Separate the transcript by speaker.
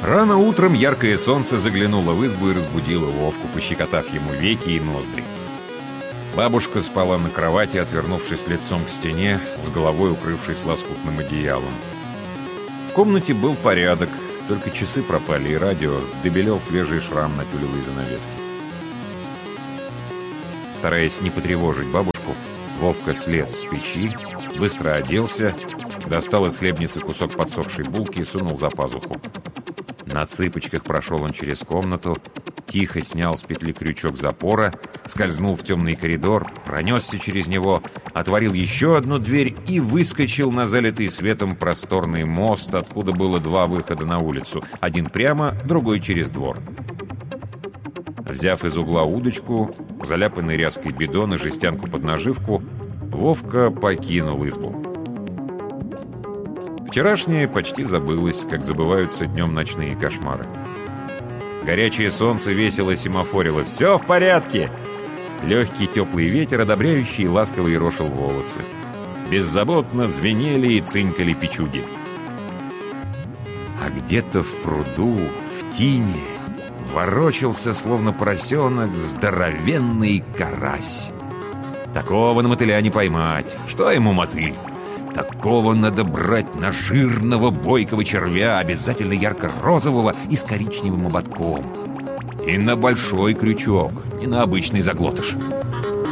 Speaker 1: Рано утром яркое солнце заглянуло в избу и разбудило Вовку, пощекотав ему веки и ноздри. Бабушка спала на кровати, отвернувшись лицом к стене, с головой укрывшись лоскутным одеялом. В комнате был порядок, только часы пропали, и радио добелел свежий шрам на тюлевой занавеске. Стараясь не потревожить бабушку, Вовка слез с печи, быстро оделся, достал из хлебницы кусок подсохшей булки и сунул за пазуху. На цыпочках прошел он через комнату, тихо снял с петли крючок запора, скользнул в темный коридор, пронесся через него, отворил еще одну дверь и выскочил на залитый светом просторный мост, откуда было два выхода на улицу, один прямо, другой через двор. Взяв из угла удочку, заляпанный ряской бидон и жестянку под наживку, Вовка покинул избу. Вчерашнее почти забылось, как забываются днем ночные кошмары. Горячее солнце весело семафорило. «Все в порядке!» Легкий теплый ветер, одобряющий и ласково ерошил волосы. Беззаботно звенели и цинкали печуги. А где-то в пруду, в тине, ворочался, словно поросенок, здоровенный карась. Такого на мотыля не поймать. Что ему мотыль? Такого надо брать на жирного бойкого червя, обязательно ярко-розового и с коричневым ободком. И на большой крючок, не на обычный заглотыш.